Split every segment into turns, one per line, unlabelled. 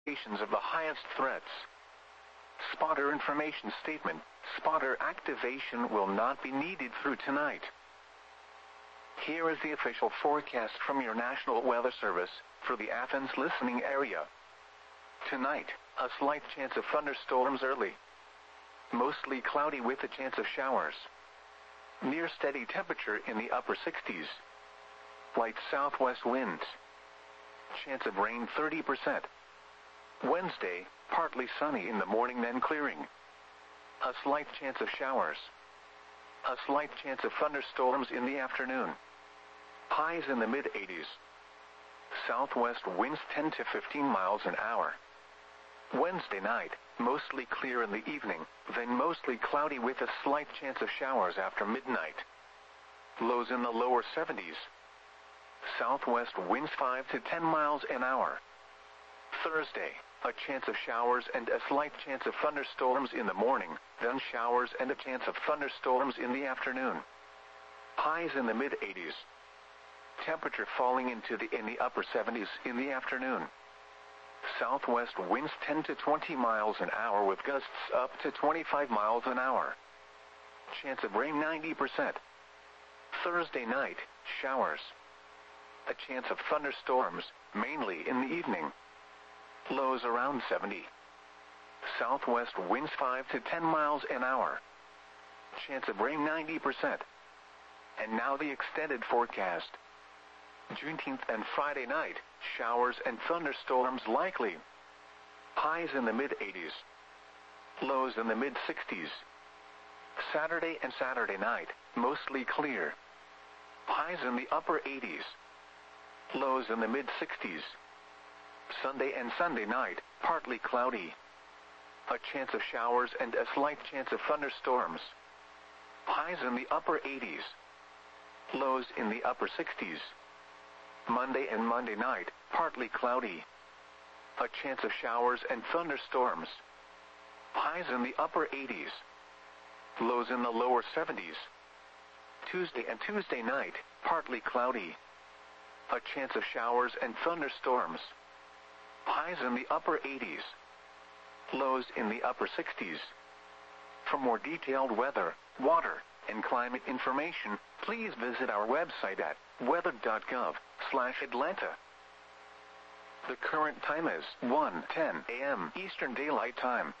Of the highest threats. Spotter information statement. Spotter activation will not be needed through tonight. Here is the official forecast from your National Weather Service for the Athens listening area. Tonight, a slight chance of thunderstorms early. Mostly cloudy with a chance of showers. Near steady temperature in the upper 60s. Light southwest winds. Chance of rain 30%. Wednesday, partly sunny in the morning then clearing. A slight chance of showers. A slight chance of thunderstorms in the afternoon. Highs in the mid-80s. Southwest winds 10 to 15 miles an hour. Wednesday night, mostly clear in the evening, then mostly cloudy with a slight chance of showers after midnight. Lows in the lower 70s. Southwest winds 5 to 10 miles an hour. Thursday, a chance of showers and a slight chance of thunderstorms in the morning, then showers and a chance of thunderstorms in the afternoon. Highs in the mid-80s. Temperature falling into the upper 70s in the afternoon. Southwest winds 10 to 20 miles an hour with gusts up to 25 miles an hour. Chance of rain 90%. Thursday night, showers. A chance of thunderstorms, mainly in the evening. Lows around 70. Southwest winds 5 to 10 miles an hour. Chance of rain 90%. And now the extended forecast. Juneteenth and Friday night, showers and thunderstorms likely. Highs in the mid-80s. Lows in the mid-60s. Saturday and Saturday night, mostly clear. Highs in the upper 80s. Lows in the mid-60s. Sunday and Sunday night, partly cloudy. A chance of showers and a slight chance of thunderstorms. Highs in the upper 80s. Lows in the upper 60s. Monday and Monday night, partly cloudy. A chance of showers and thunderstorms. Highs in the upper 80s. Lows in the lower 70s. Tuesday and Tuesday night, partly cloudy. A chance of showers and thunderstorms. Highs in the upper 80s. Lows in the upper 60s. For more detailed weather, water, and climate information, please visit our website at weather.gov/Atlanta. The current time is 1:10 a.m. Eastern Daylight Time.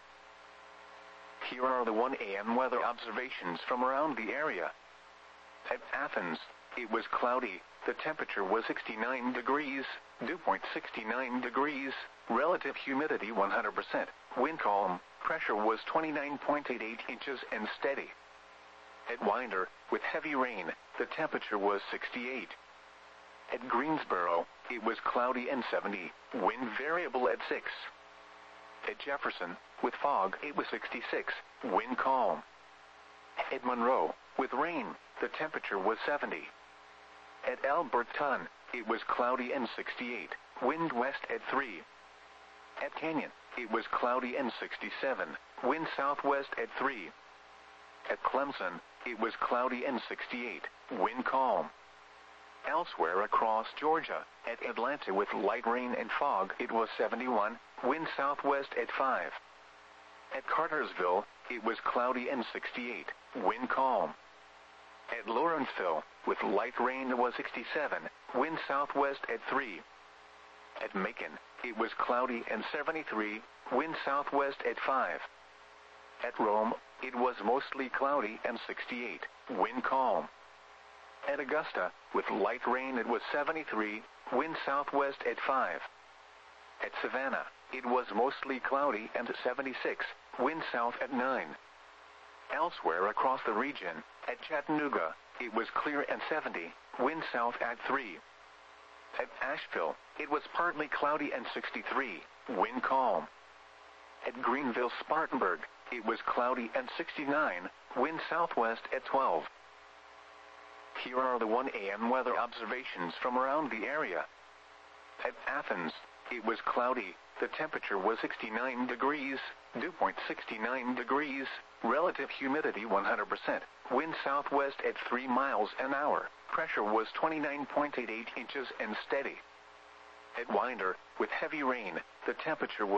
Here are the 1 a.m. weather observations from around the area. At Athens, it was cloudy. The temperature was 69 degrees, dew point 69 degrees, relative humidity 100%, wind calm, pressure was 29.88 inches and steady. At Winder, with heavy rain, the temperature was 68. At Greensboro, it was cloudy and 70, wind variable at 6. At Jefferson, with fog, it was 66, wind calm. At Monroe, with rain, the temperature was 70. At Alberton, it was cloudy and 68, wind west at 3. At Canyon, it was cloudy and 67, wind southwest at 3. At Clemson, it was cloudy and 68, wind calm. Elsewhere across Georgia, at Atlanta with light rain and fog, it was 71, wind southwest at 5. At Cartersville, it was cloudy and 68, wind calm. At Lawrenceville, with light rain, it was 67, wind southwest at 3. At Macon, it was cloudy and 73, wind southwest at 5. At Rome, it was mostly cloudy and 68, wind calm. At Augusta, with light rain, it was 73, wind southwest at 5. At Savannah, it was mostly cloudy and 76, wind south at 9. Elsewhere across the region, at Chattanooga, it was clear and 70, wind south at 3. At Asheville, it was partly cloudy and 63, wind calm. At Greenville-Spartanburg, it was cloudy and 69, wind southwest at 12. Here are the 1 a.m. weather observations from around the area. At Athens, it was cloudy, the temperature was 69 degrees, dew point 69 degrees, relative humidity 100%, wind southwest at 3 miles an hour, pressure was 29.88 inches and steady. At Winder, with heavy rain, the temperature was